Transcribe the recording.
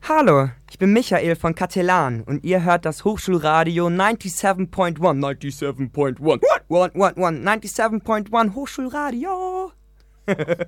Hallo, ich bin Michael von Katelan und ihr hört das Hochschulradio 97.1 Hochschulradio.